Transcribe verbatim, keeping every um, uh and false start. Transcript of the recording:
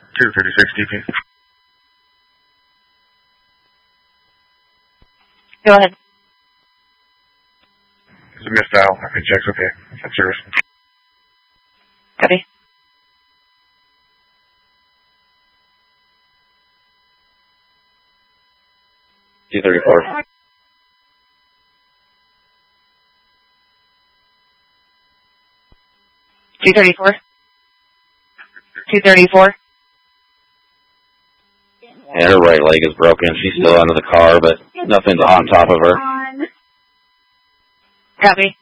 two thirty-six D P. Go ahead. It's a missed dial. I can check. Okay. That's yours. Copy. two thirty-four. two thirty-four. two thirty-four. Yeah, her right leg is broken. She's still under the car, but nothing's on top of her. Copy.